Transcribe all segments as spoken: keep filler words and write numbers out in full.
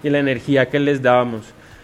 y la energía que les dábamos.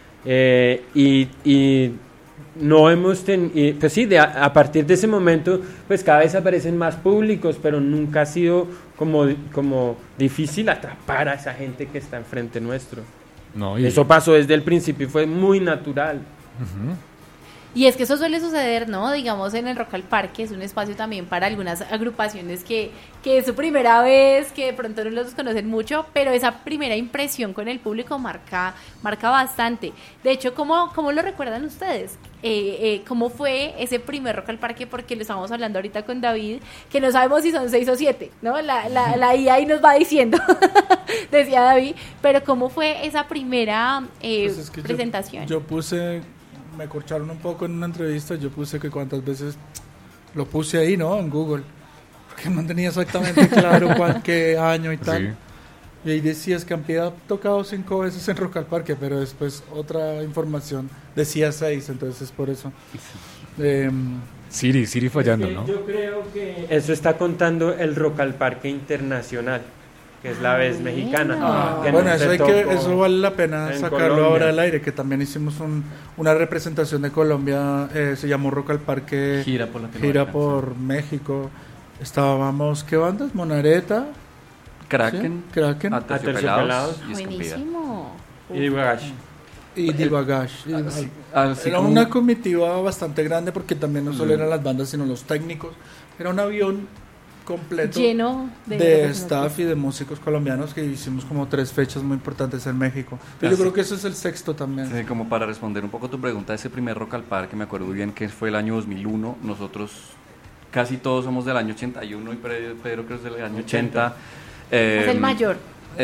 Eh, y, y no hemos tenido, pues sí, de a, a partir de ese momento, pues cada vez aparecen más públicos, pero nunca ha sido como, como difícil atrapar a esa gente que está enfrente nuestro. No, y... Eso pasó desde el principio y fue muy natural. Uh-huh. Y es que eso suele suceder, ¿no? Digamos, en el Rock al Parque es un espacio también para algunas agrupaciones que, que es su primera vez, que de pronto no los conocen mucho, pero esa primera impresión con el público marca, marca bastante. De hecho, ¿cómo, cómo lo recuerdan ustedes? Eh, eh, ¿Cómo fue ese primer Rock al Parque? Porque lo estábamos hablando ahorita con David, que no sabemos si son seis o siete, ¿no? La, la, la I A ahí nos va diciendo, decía David, pero ¿cómo fue esa primera eh, pues es que presentación? Yo, yo puse... me corcharon un poco en una entrevista, yo puse que cuántas veces lo puse ahí, ¿no? En Google, porque no tenía exactamente claro cuál, qué año y tal. Sí. Y ahí decías que había tocado cinco veces en Rock al Parque, pero después otra información decía seis, entonces por eso. Eh, Siri, Siri fallando, es que ¿no? Yo creo que eso está contando el Rock al Parque Internacional, que es la vez mexicana. Ah, que bueno, no eso, hay que, eso vale la pena sacarlo Colombia. Ahora al aire, que también hicimos un, una representación de Colombia, eh, se llamó Rock al Parque, gira por, gira por México. Estábamos, ¿qué bandas? Monareta, Kraken, ¿sí? Kraken, Aterciopelados y Buenísimo. Y Divagash. Y Divagash. Así Era como... una comitiva bastante grande porque también no solo eran las bandas, sino los técnicos. Era un avión completo lleno de, de staff y de músicos colombianos, que hicimos como tres fechas muy importantes en México. Yo Así. creo que ese es el sexto también. Sí, como para responder un poco tu pregunta, ese primer Rock al Parque, me acuerdo muy bien que fue el año dos mil uno. Nosotros casi todos somos del año ochenta y uno y Pedro, Pedro creo que es del año ochenta. Eh, es el mayor.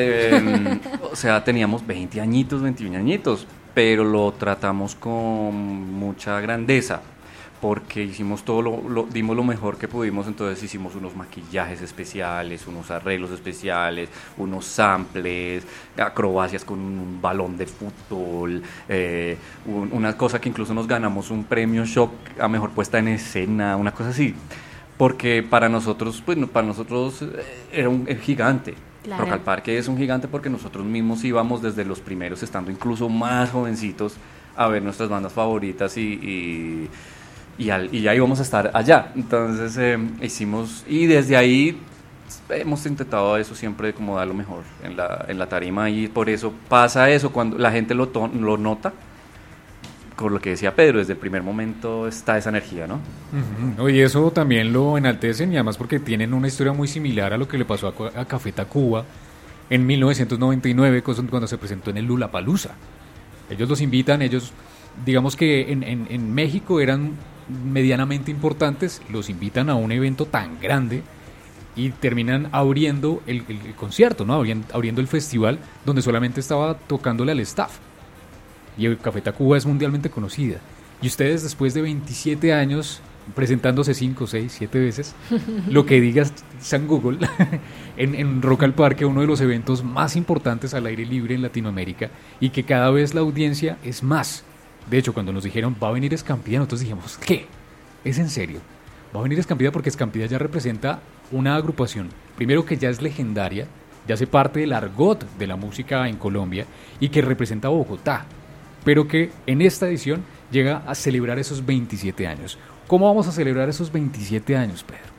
Eh, o sea, teníamos veinte añitos, veintiún añitos, pero lo tratamos con mucha grandeza, porque hicimos todo lo, lo, dimos lo mejor que pudimos. Entonces hicimos unos maquillajes especiales, unos arreglos especiales, unos samples, acrobacias con un balón de fútbol, eh, un, una cosa que incluso nos ganamos un premio Shock a mejor puesta en escena, una cosa así, porque para nosotros, pues para nosotros era un era gigante. Claro. Rock al Parque es un gigante porque nosotros mismos íbamos desde los primeros, estando incluso más jovencitos, a ver nuestras bandas favoritas y, y Y, al, y ya íbamos a estar allá. Entonces eh, hicimos, y desde ahí hemos intentado eso siempre, como dar lo mejor en la, en la tarima, y por eso pasa eso, cuando la gente lo, to, lo nota, con lo que decía Pedro, desde el primer momento está esa energía, ¿no? Uh-huh. Oye, eso también lo enaltecen, y además porque tienen una historia muy similar a lo que le pasó a, a Café Tacuba en mil novecientos noventa y nueve, cuando se presentó en el Lollapalooza. Ellos los invitan, ellos, digamos que en, en, en México eran medianamente importantes, los invitan a un evento tan grande y terminan abriendo el, el, el concierto, ¿no? Abriendo, abriendo el festival, donde solamente estaba tocándole al staff. Y el Café Tacuba es mundialmente conocida. Y ustedes, después de veintisiete años presentándose cinco, seis, siete veces, lo que digas San Google, en, en Rock al Parque, uno de los eventos más importantes al aire libre en Latinoamérica, y que cada vez la audiencia es más. De hecho, cuando nos dijeron, va a venir Escampida, nosotros dijimos, ¿qué? ¿Es en serio? Va a venir Escampida, porque Escampida ya representa una agrupación, primero que ya es legendaria, ya hace parte del argot de la música en Colombia, y que representa a Bogotá, pero que en esta edición llega a celebrar esos veintisiete años. ¿Cómo vamos a celebrar esos veintisiete años, Pedro?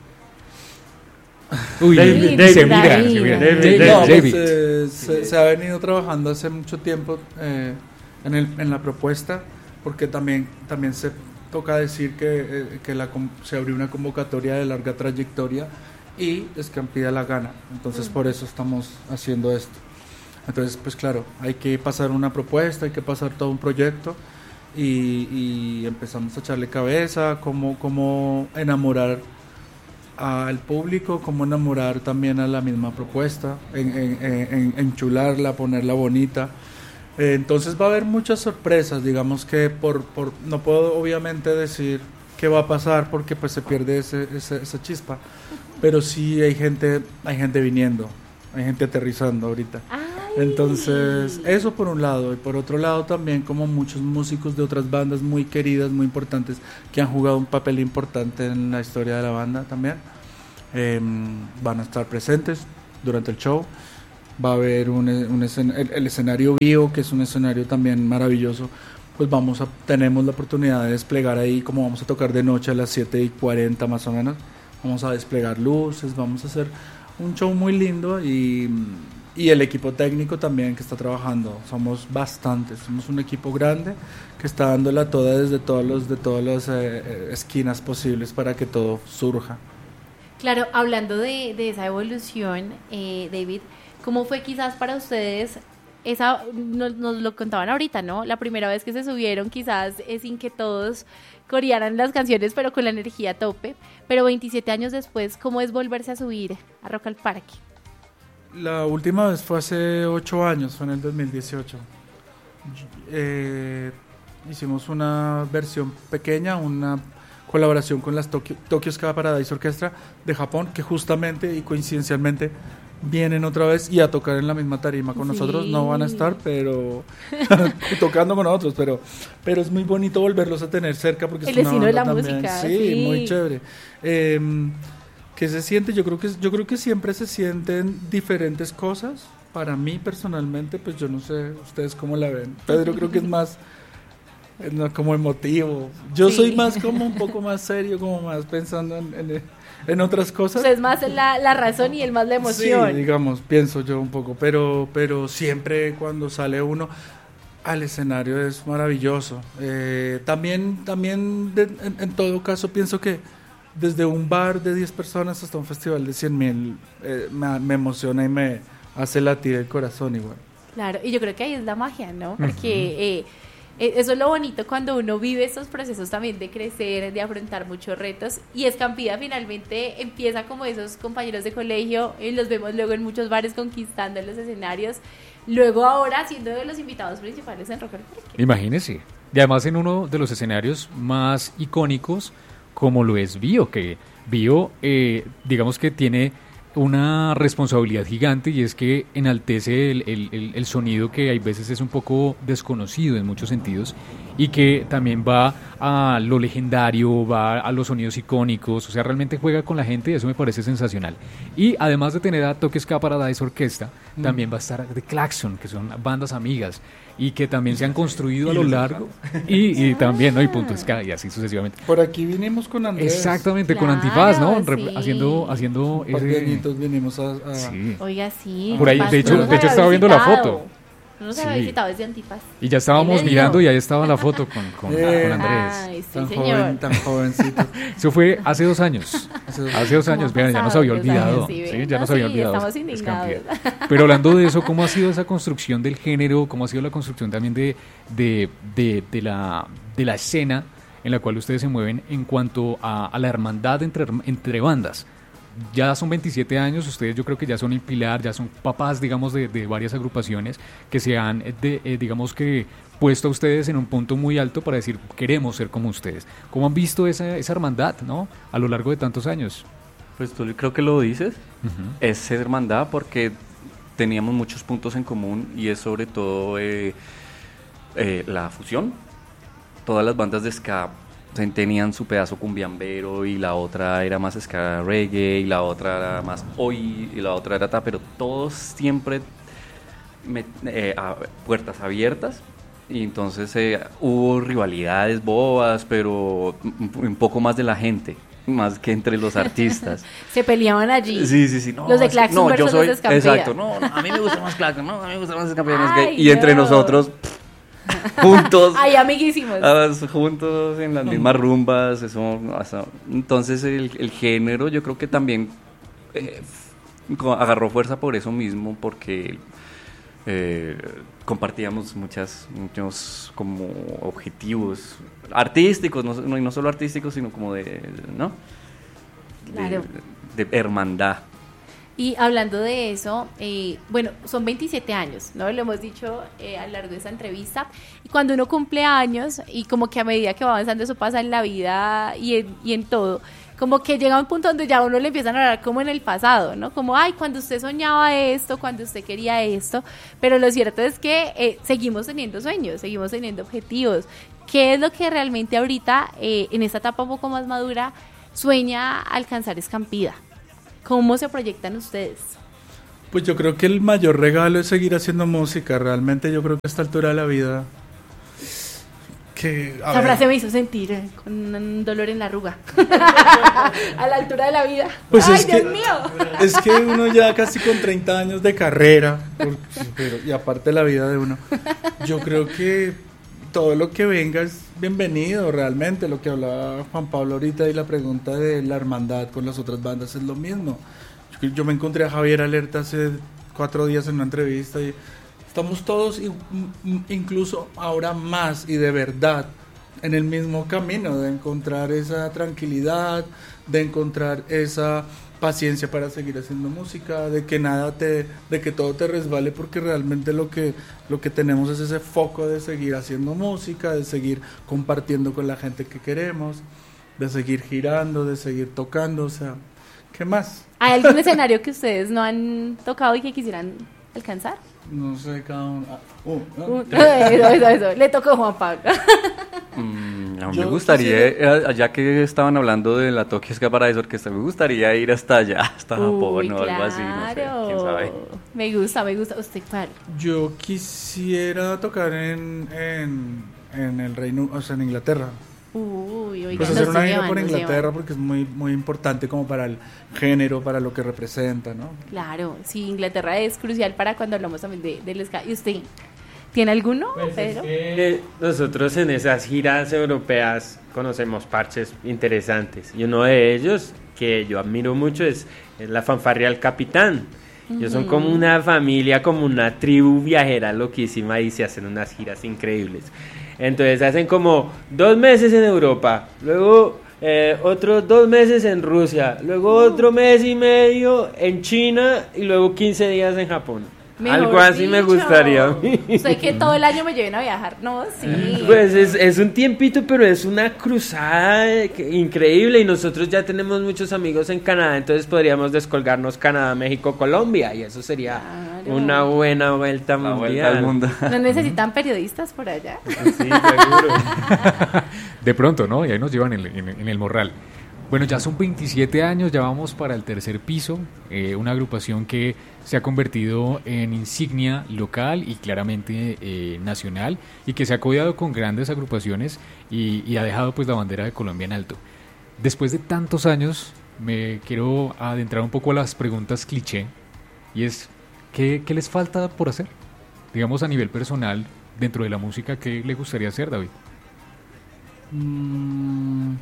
Uy, David, David, se David, mira, David, se mira. David, David, No, pues, David. eh, se, se ha venido trabajando hace mucho tiempo eh, en, el, en la propuesta, porque también, también se toca decir que, eh, que la, se abrió una convocatoria de larga trayectoria y Escampida la gana. Entonces por eso estamos haciendo esto. Entonces, pues claro, hay que pasar una propuesta, hay que pasar todo un proyecto, y, y empezamos a echarle cabeza, cómo, cómo enamorar al público, cómo enamorar también a la misma propuesta, en, en, en, enchularla, ponerla bonita. Eh, entonces va a haber muchas sorpresas, digamos que por, por no puedo obviamente decir qué va a pasar, porque pues se pierde ese, ese, esa chispa, pero sí hay gente, hay gente viniendo, hay gente aterrizando ahorita. Ay. Entonces eso por un lado, y por otro lado también como muchos músicos de otras bandas muy queridas, muy importantes, que han jugado un papel importante en la historia de la banda también, eh, van a estar presentes durante el show. va a haber un, un escen- el, el escenario vivo, que es un escenario también maravilloso. Pues vamos a, tenemos la oportunidad de desplegar ahí, como vamos a tocar de noche a las siete y cuarenta más o menos, vamos a desplegar luces, vamos a hacer un show muy lindo y, y el equipo técnico también que está trabajando, somos bastantes, somos un equipo grande que está dándola toda desde todos los, de todas las eh, esquinas posibles para que todo surja. Claro, hablando de, de esa evolución, eh, David, ¿cómo fue quizás para ustedes? Esa, nos, nos lo contaban ahorita, ¿no? La primera vez que se subieron quizás es sin que todos corearan las canciones, pero con la energía a tope. Pero veintisiete años después, ¿cómo es volverse a subir a Rock al Parque? La última vez fue hace ocho años, fue en el dos mil dieciocho. Eh, hicimos una versión pequeña, una colaboración con las Tokyo, Tokyo Ska Paradise Orchestra de Japón, que justamente y coincidencialmente vienen otra vez y a tocar en la misma tarima con sí. nosotros. No van a estar, pero tocando con nosotros, pero pero es muy bonito volverlos a tener cerca porque el es una destino de la también. música, sí, sí, muy chévere. Eh, ¿Qué se siente? Yo creo que yo creo que siempre se sienten diferentes cosas. Para mí personalmente, pues yo no sé ustedes cómo la ven. Pedro creo que es más es más como emotivo. Yo sí. soy más como un poco más serio, como más pensando en, en en otras cosas. Usted es más la, la razón y él más la emoción. Sí, digamos, pienso yo un poco, pero, pero siempre cuando sale uno al escenario es maravilloso. Eh, también también de, en, en todo caso pienso que desde un bar de diez personas hasta un festival de cien mil eh, me, me emociona y me hace latir el corazón igual. Claro, y yo creo que ahí es la magia, ¿no? Porque... Uh-huh. eh, Eso es lo bonito cuando uno vive estos procesos también de crecer, de afrontar muchos retos. Y Escampida finalmente empieza como esos compañeros de colegio, y los vemos luego en muchos bares conquistando los escenarios. Luego ahora siendo de los invitados principales en Rock al Parque. Imagínese. Y además en uno de los escenarios más icónicos como lo es Bio, que Bio eh, digamos que tiene una responsabilidad gigante y es que enaltece el, el, el, el sonido que hay veces es un poco desconocido en muchos sentidos y que también va a lo legendario, va a los sonidos icónicos, o sea, realmente juega con la gente y eso me parece sensacional. Y además de tener a Tokyo Ska Paradise Orquesta, mm. también va a estar The Klaxon, que son bandas amigas y que también se han construido a lo largo y, y también, ¿no? Y Punto Ska y así sucesivamente. Por aquí vinimos con Andrés. Exactamente, claro, con Antifaz, ¿no? Sí. Re- haciendo haciendo ese... vinimos a, a... Sí. Oiga, sí. Por ahí, de hecho, de hecho estaba viendo la foto. No nos sí. había visitado desde Antifaz. Y ya estábamos mirando y ahí estaba la foto con, con, eh, con Andrés. Ay, sí, tan señor. joven, tan jovencito. Eso fue hace dos años. Hace dos, hace dos años, vean, ya nos había olvidado. Años, ¿sí? ¿Sí? Ya no, nos había sí, olvidado. Estamos indignados. Pero hablando de eso, ¿cómo ha sido esa construcción del género? ¿Cómo ha sido la construcción también de, de, de, de, la, de la escena en la cual ustedes se mueven en cuanto a, a la hermandad entre, entre bandas? Ya son veintisiete años, ustedes yo creo que ya son el pilar, ya son papás, digamos, de, de varias agrupaciones que se han, de, eh, digamos que, puesto a ustedes en un punto muy alto para decir, queremos ser como ustedes. ¿Cómo han visto esa, esa hermandad, ¿no? A lo largo de tantos años? Pues tú creo que lo dices, uh-huh. es ser hermandad porque teníamos muchos puntos en común y es sobre todo eh, eh, la fusión. Todas las bandas de ska tenían su pedazo cumbiambero y la otra era más ska reggae y la otra era más oi y la otra era ta, pero todos siempre me, eh, a, puertas abiertas y entonces eh, hubo rivalidades bobas, pero un, un poco más de la gente, más que entre los artistas. Se peleaban allí. Sí, sí, sí. No, los de Klaxon no, versus yo soy, los de Escampida. exacto, no, no, a mí me gusta más Klaxon, no, a mí me gusta más Escampida. Ay, y entre no. nosotros... Pff, juntos, ay, amiguísimos, juntos en las mismas rumbas, eso, eso. Entonces el, el género yo creo que también eh, agarró fuerza por eso mismo, porque eh, compartíamos muchas, muchos como objetivos artísticos, no, no, y no solo artísticos, sino como de, ¿no? Claro. de, de hermandad. Y hablando de eso, eh, bueno, son veintisiete años, ¿no? Lo hemos dicho eh, a lo largo de esta entrevista. Y cuando uno cumple años, y como que a medida que va avanzando eso pasa en la vida y en, y en todo, como que llega un punto donde ya uno le empiezan a hablar como en el pasado, ¿no? Como, ay, cuando usted soñaba esto, cuando usted quería esto. Pero lo cierto es que eh, seguimos teniendo sueños, seguimos teniendo objetivos. ¿Qué es lo que realmente ahorita, eh, en esta etapa un poco más madura, sueña alcanzar Escampida? ¿Cómo se proyectan ustedes? Pues yo creo que el mayor regalo es seguir haciendo música. Realmente yo creo que a esta altura de la vida... Que, Esa frase me hizo sentir eh, con un dolor en la arruga. A la altura de la vida. Pues ¡Ay, es Dios que, mío! Es que uno ya casi con treinta años de carrera, porque, pero, y aparte la vida de uno, yo creo que todo lo que venga es bienvenido realmente. Lo que hablaba Juan Pablo ahorita y la pregunta de la hermandad con las otras bandas es lo mismo. Yo, yo me encontré a Javier Alerta hace cuatro días en una entrevista y estamos todos, incluso ahora más y de verdad, en el mismo camino de encontrar esa tranquilidad, de encontrar esa paciencia para seguir haciendo música, de que nada te, de que todo te resbale, porque realmente lo que, lo que tenemos es ese foco de seguir haciendo música, de seguir compartiendo con la gente que queremos, de seguir girando, de seguir tocando, o sea, ¿qué más? ¿Hay algún escenario que ustedes no han tocado y que quisieran alcanzar? No sé, cada uno. Ah, uh, ¿no? Uh, eso, eso, eso. Le tocó a Juan Pablo. Mm, a mí Yo me gustaría, quisiera- eh, ya que estaban hablando de la Tokyo Ska Paraíso Orquesta, me gustaría ir hasta allá, hasta Japón Uy, o algo así, no sé, claro. quién sabe. Me gusta, me gusta. ¿Usted cuál? Yo quisiera tocar en, en, en el Reino, o sea, en Inglaterra. Uy, oiga, Pues nos hacer una gira llevan, por nos Inglaterra llevan. porque es muy muy importante como para el género, para lo que representa, ¿no? Claro, sí, Inglaterra es crucial para cuando hablamos también de, del ska. ¿Y usted tiene alguno, Pues es Pedro? que nosotros en esas giras europeas conocemos parches interesantes y uno de ellos que yo admiro mucho es, es la Fanfarria del Capitán. Ellos son como una familia, como una tribu viajera loquísima y se hacen unas giras increíbles. Entonces hacen como dos meses en Europa, luego eh, otros dos meses en Rusia, luego otro mes y medio en China y luego quince días en Japón. Mejor Algo así me dicho. gustaría a mí. Usted que todo el año me lleven a viajar, ¿no? Sí. Pues es, es un tiempito, pero es una cruzada que- increíble y nosotros ya tenemos muchos amigos en Canadá, entonces podríamos descolgarnos Canadá, México, Colombia y eso sería Claro. una buena vuelta La mundial. vuelta al mundo. ¿No necesitan periodistas por allá? Sí, seguro. De pronto, ¿no? Y ahí nos llevan en, en- en el morral. Bueno, ya son veintisiete años, ya vamos para el tercer piso, eh, una agrupación que se ha convertido en insignia local y claramente eh, nacional y que se ha codeado con grandes agrupaciones y, y ha dejado pues la bandera de Colombia en alto. Después de tantos años, me quiero adentrar un poco a las preguntas cliché y es, ¿qué, qué les falta por hacer? Digamos a nivel personal, dentro de la música, ¿qué le gustaría hacer, David? Mm,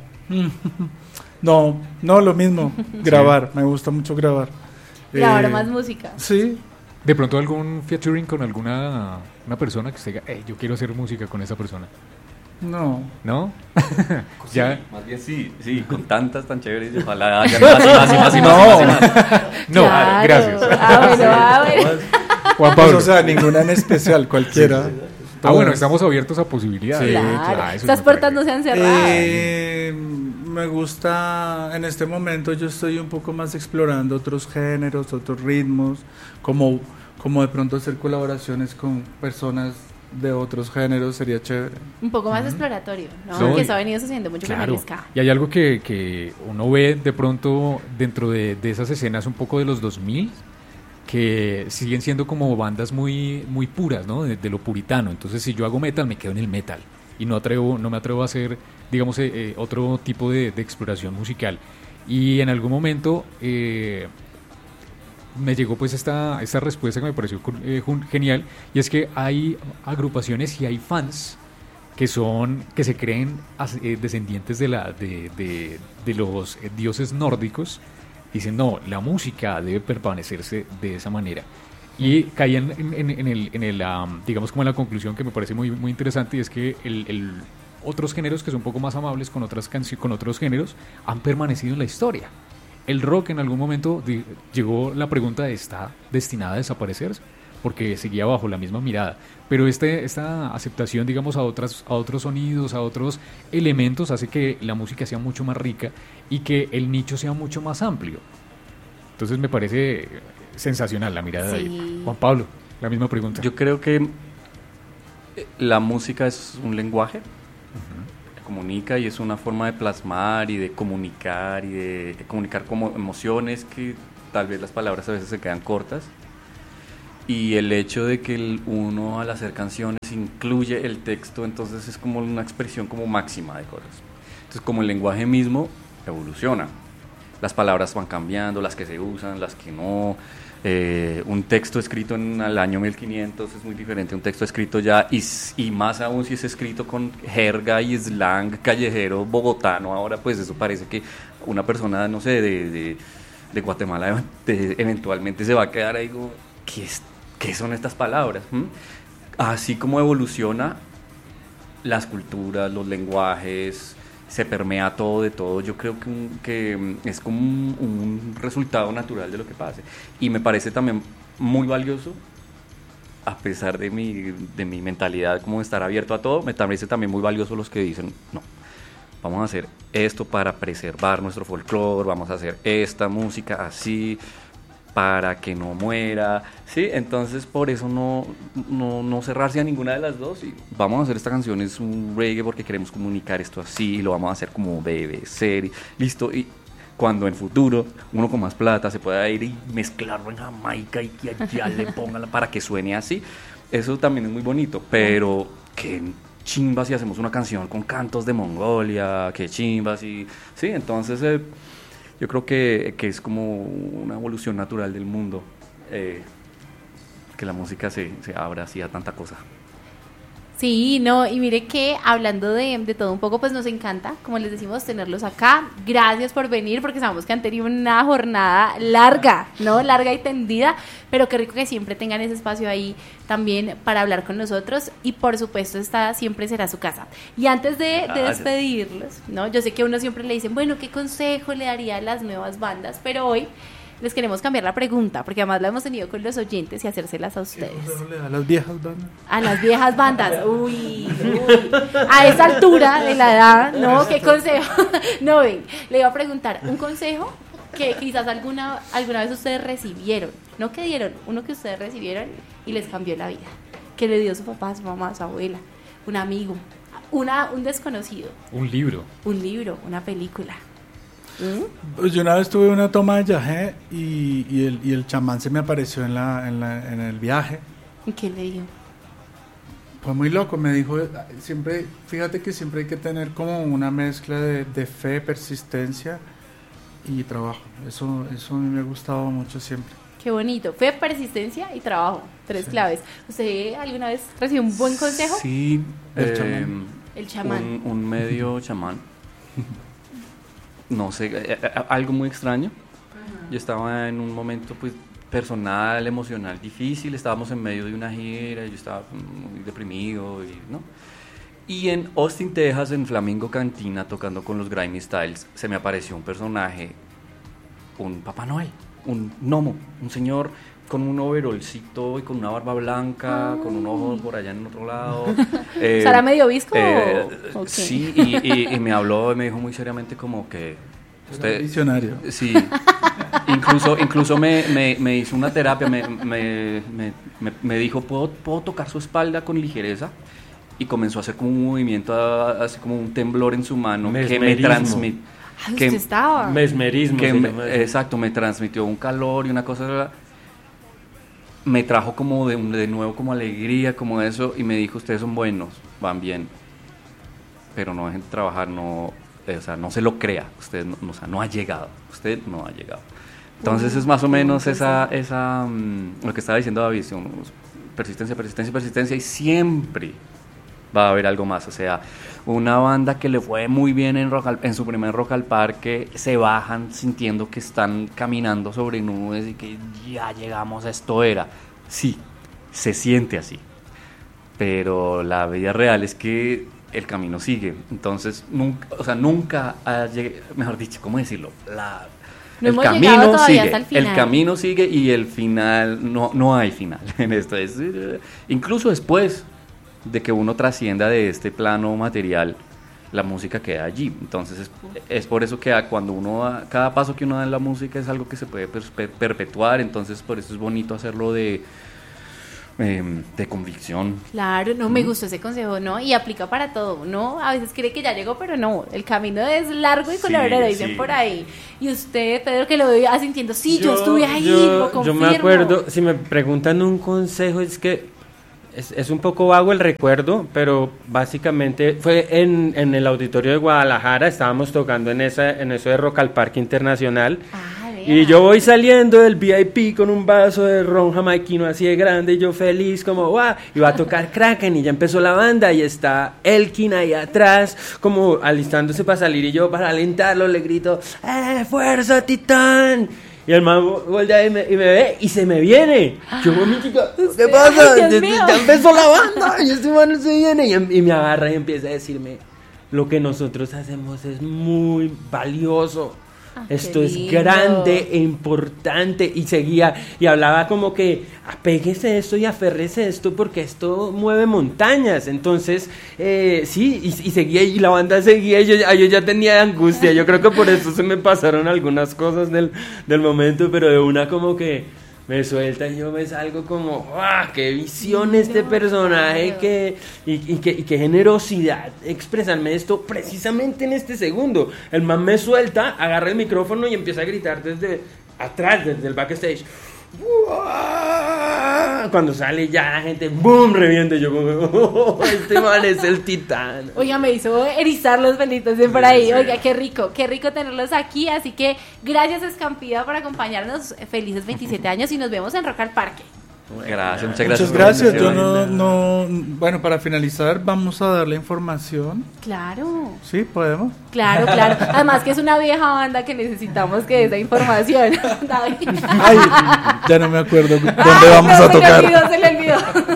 No, no, lo mismo, grabar, me gusta mucho grabar. Grabar Eh, más música. Sí, ¿De pronto algún featuring con alguna una persona que se diga, hey, yo quiero hacer música con esa persona? no. ¿No? Sí, ya. más bien sí, sí, con tantas tan chéveres, y ojalá haya más y más y más y más, y más, y más. No, Claro. gracias. Ah, bueno, ah, bueno. Juan Pues, Pablo. o sea, ninguna en especial, cualquiera. ah, bueno, Todas. estamos abiertos a posibilidades. Sí, Claro. eso es Estas muy puertas no correcto. se han cerrado. Eh, me gusta, en este momento yo estoy un poco más explorando otros géneros, otros ritmos, como, como de pronto hacer colaboraciones con personas de otros géneros, sería chévere. Un poco más exploratorio, ¿no? Sí. Porque se ha venido haciendo mucho con Claro. el ska. Y hay algo que, que uno ve de pronto dentro de, de esas escenas un poco de los dos mil, que siguen siendo como bandas muy, muy puras, ¿no? De, de lo puritano. Entonces, si yo hago metal, me quedo en el metal. Y no, atrevo, no me atrevo a hacer, digamos, eh, eh, otro tipo de, de exploración musical. Y en algún momento eh, me llegó pues esta, esta respuesta que me pareció eh, jun- genial. Y es que hay agrupaciones y hay fans que son que se creen as- eh, descendientes de la de, de, de los eh, dioses nórdicos. Dicen, no, la música debe permanecerse de esa manera. Y caían en, en, en el, en el um, digamos como en la conclusión que me parece muy, muy interesante, y es que el, el otros géneros que son un poco más amables con otras canci- con otros géneros han permanecido en la historia. El rock en algún momento di- llegó la pregunta de, ¿está destinada a desaparecerse? Porque seguía bajo la misma mirada. Pero este, esta aceptación, digamos, a, otras, a otros sonidos, a otros elementos, hace que la música sea mucho más rica y que el nicho sea mucho más amplio. Entonces me parece sensacional la mirada de Sí. David. Juan Pablo, la misma pregunta. Yo creo que eh, la música es un lenguaje que comunica y es una forma de plasmar y de comunicar y de, de comunicar como emociones que tal vez las palabras a veces se quedan cortas. y el hecho de que el uno al hacer canciones incluye el texto, entonces es como una expresión como máxima de cosas. Entonces como el lenguaje mismo evoluciona, las palabras van cambiando, las que se usan, las que no. Eh, un texto escrito en el año mil quinientos es muy diferente a un texto escrito ya, y, y más aún si es escrito con jerga y slang callejero bogotano. Ahora pues eso parece que una persona, no sé, de, de, de Guatemala de, eventualmente se va a quedar ahí como, ¿qué, es, qué son estas palabras? ¿Mm? Así como evoluciona las culturas, los lenguajes, se permea todo de todo. Yo creo que, que es como un, un resultado natural de lo que pase, y me parece también muy valioso, a pesar de mi, de mi mentalidad como de estar abierto a todo, me parece también muy valioso los que dicen, no, vamos a hacer esto para preservar nuestro folclore, vamos a hacer esta música así para que no muera, ¿sí? Entonces por eso no, no, no cerrarse a ninguna de las dos, y vamos a hacer esta canción, es un reggae porque queremos comunicar esto así, y lo vamos a hacer como debe ser, y listo. Y cuando en futuro uno con más plata se pueda ir y mezclarlo en Jamaica y que allá le pongan para que suene así, eso también es muy bonito, pero que chimba si hacemos una canción con cantos de Mongolia, que chimba si, sí, entonces eh, yo creo que, que es como una evolución natural del mundo, eh, que la música se, se abra así a tanta cosa. Sí, no, y mire que hablando de, de todo un poco, pues nos encanta, como les decimos, tenerlos acá. Gracias por venir, porque sabemos que han tenido una jornada larga, ¿no? Larga y tendida, pero qué rico que siempre tengan ese espacio ahí también para hablar con nosotros, y por supuesto esta siempre será su casa. Y antes de, de despedirlos, ¿no? Yo sé que a uno siempre le dicen, bueno, ¿qué consejo le daría a las nuevas bandas? Pero hoy les queremos cambiar la pregunta, porque además la hemos tenido con los oyentes, y hacérselas a ustedes. ¿Qué consejo le da a las viejas bandas? A las viejas bandas, uy, uy, a esa altura de la edad, ¿no? ¿Qué consejo? No, ven, le iba a preguntar un consejo que quizás alguna, alguna vez ustedes recibieron, no que dieron, uno que ustedes recibieron y les cambió la vida, que le dio su papá, su mamá, su abuela, un amigo, una, un desconocido. Un libro. Un libro, una película. Pues yo una vez tuve una toma de yagé y, y, el, y el chamán se me apareció en, la, en, la, en el viaje. ¿Y qué le dijo? Fue muy loco, me dijo, siempre, fíjate que siempre hay que tener como una mezcla de, de fe, persistencia y trabajo. Eso, eso a mí me ha gustado mucho siempre. Qué bonito. Fe, persistencia y trabajo. Tres sí. claves. ¿Usted alguna vez recibió un buen consejo? Sí. El eh, chamán. El chamán. Un, un medio chamán. No sé, eh, eh, algo muy extraño. Uh-huh. Yo estaba en un momento pues personal, emocional difícil, estábamos en medio de una gira, yo estaba muy deprimido, y, ¿no? Y en Austin, Texas, en Flamingo Cantina, tocando con los Grimy Styles, se me apareció un personaje, un Papá Noel, un gnomo, un señor con un overolcito y con una barba blanca, Ay. con un ojo por allá en otro lado. eh, ¿Será medio visco? Eh, o, okay. Sí, y, y, y me habló y me dijo muy seriamente como que... Usted, visionario. Sí, incluso, incluso me, me, me hizo una terapia, me, me, me, me dijo, ¿puedo, ¿puedo tocar su espalda con ligereza? Y comenzó a hacer como un movimiento, así como un temblor en su mano, que me transmitió. Ay, usted estaba. Mesmerismo. Que me, exacto, me transmitió un calor y una cosa... Me trajo como de, de nuevo como alegría, como eso, y me dijo, ustedes son buenos, van bien, pero no dejen de trabajar, no, eh, o sea, no se lo crea, usted no, o sea, no ha llegado, usted no ha llegado. Entonces uh, es más o menos esa, esa um, lo que estaba diciendo David, persistencia, persistencia, persistencia, y siempre va a haber algo más. O sea, una banda que le fue muy bien en, rock al, en su primer Rock al Parque, se bajan sintiendo que están caminando sobre nubes y que ya llegamos, a esto era. Sí, se siente así, pero la vida real es que el camino sigue. Entonces, nunca, o sea, nunca ha llegado, mejor dicho, ¿cómo decirlo? La, no el camino sigue, el camino sigue y el final, no, no hay final en esto. Es, incluso después de que uno trascienda de este plano material, la música queda allí. Entonces es, es por eso que cuando uno da, cada paso que uno da en la música es algo que se puede per, per, perpetuar. Entonces por eso es bonito hacerlo de eh, de convicción. Claro, no, me gustó ese consejo, ¿no? Y aplica para todo, ¿no? A veces cree que ya llegó, pero no, el camino es largo y Sí, colorado, dicen sí. por ahí. Y usted, Pedro, que lo veo asintiendo, sí, yo, estuve ahí, yo, lo yo confirmo. me acuerdo, si me preguntan un consejo, es que es, es un poco vago el recuerdo, pero básicamente fue en, en el auditorio de Guadalajara, estábamos tocando en, esa, en eso de Rock al Parque Internacional. Ah, vea. Y yo voy saliendo del V I P con un vaso de ron jamaiquino así de grande, y yo feliz como, ¡guau! Y va a tocar Kraken, y ya empezó la banda, y está Elkin ahí atrás, como alistándose para salir, y yo para alentarlo le grito, ¡eh, fuerza, titán! Y el man voltea y me, y me ve, y se me viene. Yo, mi chica, ¿qué pasa? Ay, Dios Ya- mío. ya empezó la banda, y este man se viene, y, y me agarra y empieza a decirme, lo que nosotros hacemos es muy valioso. Ah, Esto qué es lindo. grande e importante. Y seguía y hablaba como que apéguese esto y aférrese esto porque esto mueve montañas. Entonces, eh, sí, y, y seguía y la banda seguía. Y yo, ya- yo ya tenía angustia. Yo creo que por eso se me pasaron algunas cosas del, del momento, pero de una como que me suelta y yo me salgo como, ¡ah! ¡Qué visión este No, personaje! claro. Que, y, y, que, y qué generosidad expresarme esto precisamente en este segundo. El man me suelta, agarra el micrófono y empieza a gritar desde atrás, desde el backstage. ¡Uah! Cuando sale ya la gente, ¡boom! Revienta. Y yo como, ¡oh! Este man es el titán. Oiga, me hizo erizar los benditos de por ahí. Oiga, qué rico, qué rico tenerlos aquí. Así que gracias, Escampida, por acompañarnos. Felices veintisiete años y nos vemos en Rock al Parque. Gracias, muchas gracias. Muchas gracias. por la Yo invitación. no, no, bueno, para finalizar, vamos a dar la información. Claro, Sí, podemos. claro, claro. Además que es una vieja banda que necesitamos que dé esa información. David. Ay, ya no me acuerdo dónde Ay, vamos no, a se tocar. le olvidó, se le olvidó.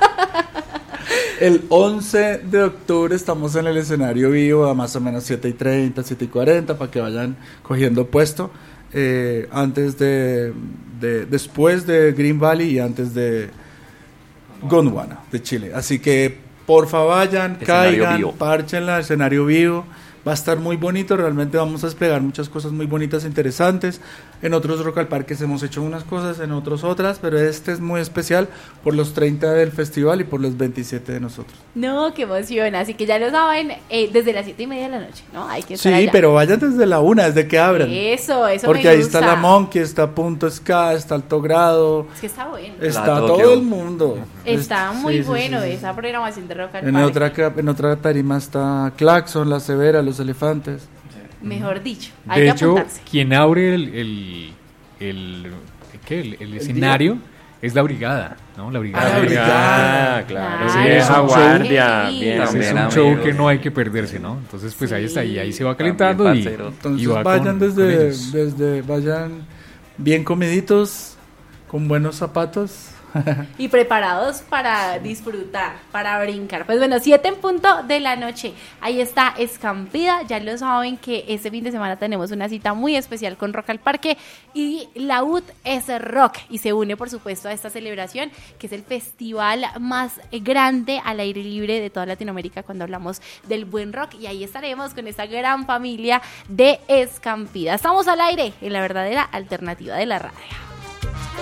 El once de octubre estamos en el escenario vivo a más o menos siete y treinta, siete y cuarenta para que vayan cogiendo puesto eh, antes de, de, después de Green Valley y antes de Gondwana de Chile. Así que porfa vayan, Escenario caigan, vivo. párchenla, escenario vivo. Va a estar muy bonito, realmente vamos a desplegar muchas cosas muy bonitas e interesantes. En otros Rock al Parques hemos hecho unas cosas, en otros otras, pero este es muy especial por los treinta del festival y por los veintisiete de nosotros. No, qué emoción. Así que ya lo saben, eh, desde las siete y media de la noche, ¿no? Hay que estar Sí, allá. pero vayan desde la una, desde que abran. Eso, eso Porque me ahí gusta. está la Monkey, está Punto Ska, está Alto Grado, Es que está bueno. está La todo Tokio. el mundo. Está Es- muy sí, sí, bueno sí, sí. esa programación de Rock al En Parque. otra, ca- en otra tarima está Claxon, La Severa, Los Elefantes. Mejor dicho, hay De que hecho, apuntarse. quien abre el, el, el, ¿qué? el, el escenario es la brigada, ¿no? La brigada. Ah, la de- brigada. Ah, claro. Claro. Sí, Es esa un guardia. show. Bien. Ese También, es un amigos. show que no hay que perderse, ¿no? Entonces, pues ahí está, y ahí se va calentando También, y, parcero. y Entonces va vayan con- desde, con ellos. desde, vayan bien comiditos, con buenos zapatos. Y preparados para disfrutar, para brincar. Pues bueno, siete en punto de la noche. Ahí está Escampida. Ya lo saben que este fin de semana tenemos una cita muy especial con Rock al Parque. Y la U T es rock. Y se une, por supuesto, a esta celebración, que es el festival más grande al aire libre de toda Latinoamérica cuando hablamos del buen rock. Y ahí estaremos con esta gran familia de Escampida. Estamos al aire en la verdadera alternativa de la radio.